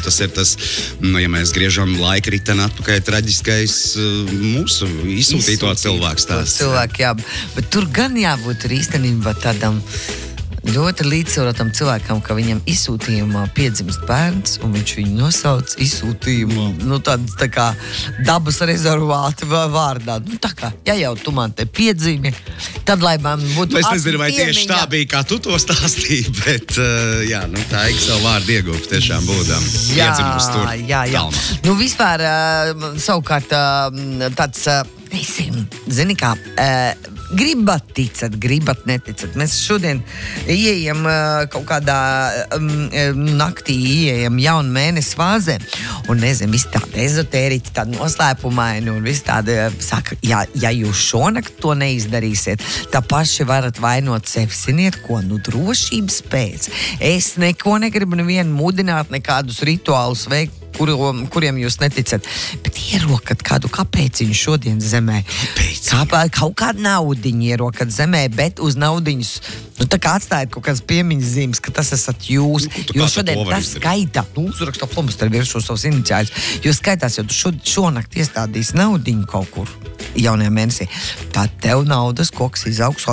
tas ir tas, ja mēs griežam laika riteni atpakaļ, traģiskais mūsu izsūtīto cilvēku stāsts. Jā. Bet tur gan jābūt arī īstenībā tādam ļoti līdzsvarotam cilvēkam, ka viņam izsūtījumā piedzimst bērns, un viņš viņu nosauc izsūtījumā, tā kā dabas rezervāti vārdā. Tā kā, ja jau tu man te piedzimi, tad lai man būtu es nezinu, vai tieši tā bija, kā tu to stāstīji, bet, tā ir savu vārdu iegūst tiešām būdam. Piedzimus tur. Jā. Vispār, savukārt, tāds, zini kā, gribat ticat, gribat neticat. Mēs šodien ieejam kaut kādā naktī, ieejam jaunu mēnesi fāzē, un nezinu, visi tādi ezotēriķi, tādi noslēpumaini, un visi tādi saka, ja jūs šonakt to neizdarīsiet, tā paši varat vainot sevi. Ziniet ko, drošības pēc. Es neko negribu nevienu mudināt, nekādus rituālus veikt, kuriem jūs neticat. Bet ierokat kādu kapēciņu šodien zemē. Kaut kādu naudiņu ierokat zemē, bet uz naudiņus, tā kā atstājat kaut kādas piemiņas zīmes, ka tas esat jūs. Jo šodien tas skaitā. Uzrakstā flomasteri virsū savus iniciāļus. Jo skaitās, jo tu šonakt iestādīs naudiņu kaut kur jaunajā mēnesī. Tad tev naudas koks izaugs.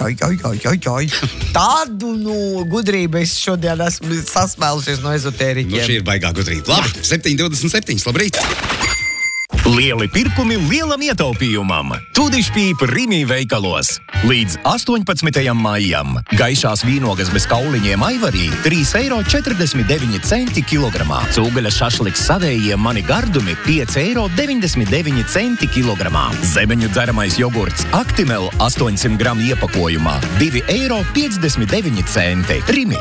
Tādu, gudrību es šodien esmu sasmēlusies no ezotēriķiem. Šī ir baigā gudrība. Labi, 7:27, labrīt! Lieli pirkumi lielam ietaupījumam. Tūdišpīp Rimi veikalos. Līdz 18. maijam gaišās vīnogas bez kauliņiem Aivarī 3,49 € kilogramā. Cūgaļa šašliks savējiem mani gardumi 5,99 € kilogramā. Zemeņu dzeramais jogurts Actimel 800 gramu iepakojumā 2,59 €. Rimi.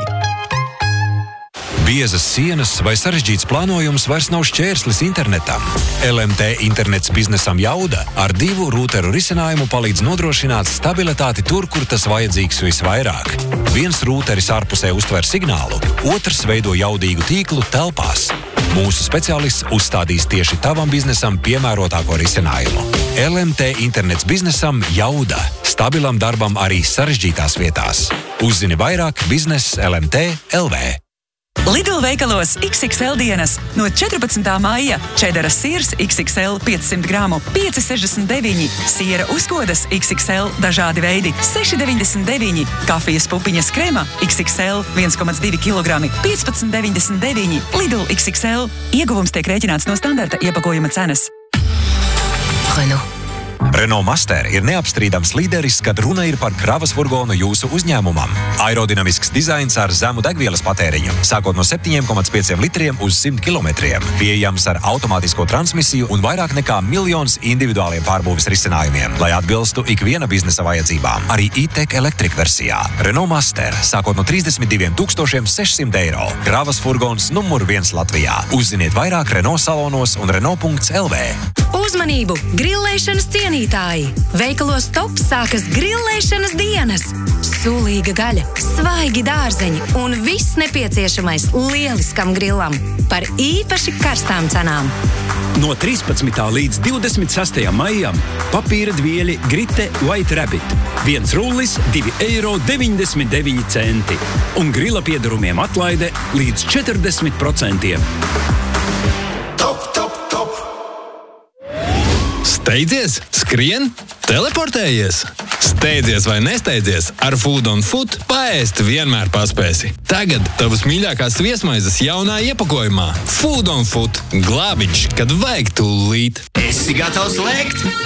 Biezas sienas vai sarežģīts plānojums vairs nav šķērslis internetam. LMT internets biznesam Jauda ar 2 rūteru risinājumu palīdz nodrošināt stabilitāti tur, kur tas vajadzīgs visvairāk. Viens rūteris ārpusē uztver signālu, otrs veido jaudīgu tīklu telpās. Mūsu speciālists uzstādīs tieši tavam biznesam piemērotāko risinājumu. LMT internets biznesam Jauda. Stabilam darbam arī sarežģītās vietās. Uzzini vairāk biznes LMT LV. Lidl veikalos XXL dienas. No 14. maija čedara sirs XXL 500 gramu 5,69, siera uzkodas XXL dažādi veidi 6,99, kafijas pupiņas krema XXL 1,2 kg 15,99. Lidl XXL. Ieguvums tiek rēķināts no standarta iepakojuma cenas. Renault Master ir neapstrīdams līderis, kad runa ir par kravas furgonu jūsu uzņēmumam. Aerodinamisks dizains ar zemu degvielas patēriņu, sākot no 7,5 litriem uz 100 kilometriem. Pieejams ar automātisko transmisiju un vairāk nekā 1 miljons individuāliem pārbūves risinājumiem, lai atbilstu ikviena biznesa vajadzībām. Arī e-tech elektrika versijā. Renault Master, sākot no 32 600 €. Kravas furgons numur 1 Latvijā. Uzziniet vairāk Renault salonos un Renault.lv. Uzmanību! Grillēšanas cienītāji! Veikalos Top sākas grillēšanas dienas! Sulīga gaļa, svaigi dārzeņi un viss nepieciešamais lieliskam grillam par īpaši karstām cenām. No 13. līdz 26. maijam papīra dvieļi Grite White Rabbit. 1 rullis 2,99 €. Un grila piedarumiem atlaide līdz 40%. Steidzies, skrien, teleportējies. Steidzies vai nesteidzies, ar Food on Foot paēst vienmēr paspēsi. Tagad tavas mīļākās viesmaizes jaunā iepakojumā. Food on Foot. Glābiņš, kad vajag tūlīt. Esi gatavs lēkt?